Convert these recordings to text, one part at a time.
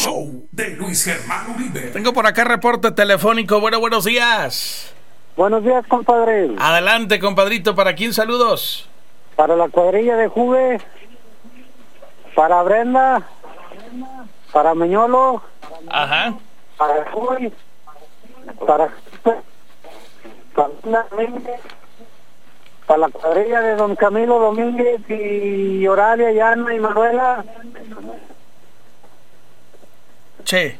show de Luis Germán Uribe. Tengo por acá reporte telefónico. Buenos días. Buenos días, compadre. Adelante, compadrito. ¿Para quién saludos? Para la cuadrilla de Juve, para Brenda, para Meñolo, Ajá. para Juve, para la cuadrilla de don Camilo Domínguez y Oralia, Yana y Manuela. Che.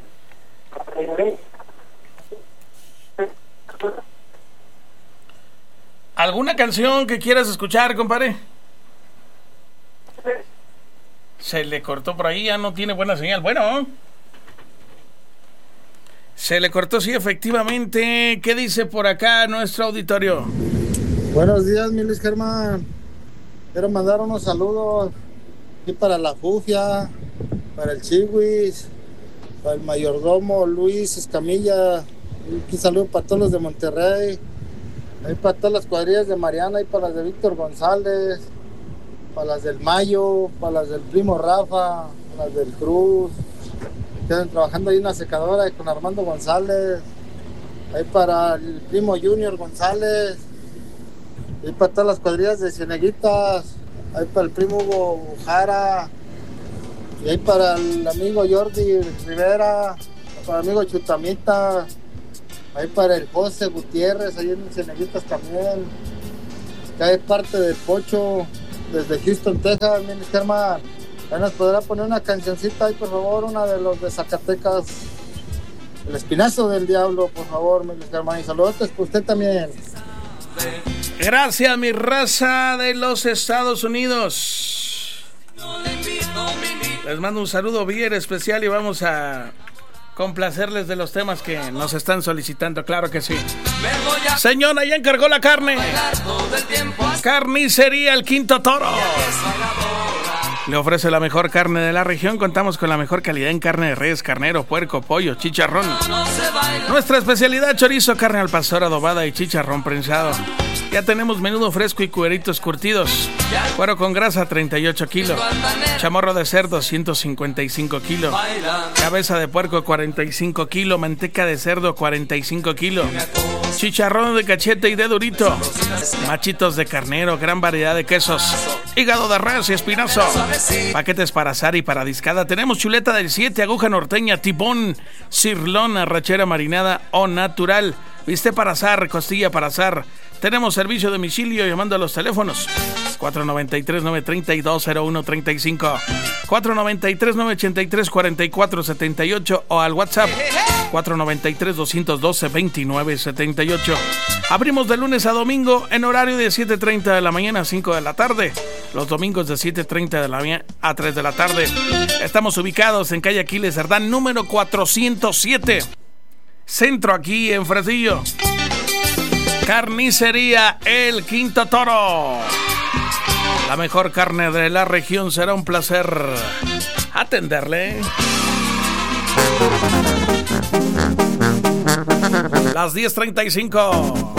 ¿Alguna canción que quieras escuchar, compadre? Se le cortó por ahí, ya no tiene buena señal. Bueno, se le cortó, sí, efectivamente. ¿Qué dice por acá nuestro auditorio? Buenos días, mi Luis Germán. Quiero mandar unos saludos aquí para la Fufia, para el Chihuis, para el mayordomo Luis Escamilla. Un saludo para todos los de Monterrey, ahí para todas las cuadrillas de Mariana y para las de Víctor González, para las del Mayo, para las del primo Rafa, para las del Cruz, que quedan trabajando ahí en la secadora y con Armando González, ahí para el primo Junior González, ahí para todas las cuadrillas de Cieneguitas, ahí para el primo Hugo Jara, y ahí para el amigo Jordi Rivera, para el amigo Chutamita, ahí para el José Gutiérrez, ahí en Cieneguitas también, que hay parte del Pocho, desde Houston, Texas, mi Germán. Ahí nos podrá poner una cancioncita ahí, por favor, una de los de Zacatecas, El Espinazo del Diablo, por favor, mi Germán. Y saludos para usted también. Gracias, mi raza de los Estados Unidos. Les mando un saludo bien especial y vamos a complacerles de los temas que nos están solicitando, claro que sí. Señora, ya encargó la carne. Carnicería El Quinto Toro. Le ofrece la mejor carne de la región. Contamos con la mejor calidad en carne de res, carnero, puerco, pollo, chicharrón. Nuestra especialidad: chorizo, carne al pastor adobada y chicharrón prensado. Ya tenemos menudo fresco y cueritos curtidos. Cuero con grasa, 38 kilos. Chamorro de cerdo, 155 kilos. Cabeza de puerco, 45 kilos. Manteca de cerdo, 45 kilos. Chicharrón de cachete y de durito. Machitos de carnero, gran variedad de quesos. Hígado de res y espinazo. Paquetes para asar y para discada. Tenemos chuleta del 7, aguja norteña, tibón, cirlón, arrachera marinada o natural. Bistec para asar, costilla para asar. Tenemos servicio de domicilio llamando a los teléfonos 493-932-0135, 493-983-4478 o al WhatsApp 493-212-2978. Abrimos de lunes a domingo en horario de 7:30 de la mañana a 5 de la tarde. Los domingos de 7:30 de la mañana a 3 de la tarde. Estamos ubicados en calle Aquiles Cerdán, número 407. Centro, aquí en Fresnillo. Carnicería El Quinto Toro. La mejor carne de la región. Será un placer atenderle. Las 10:35.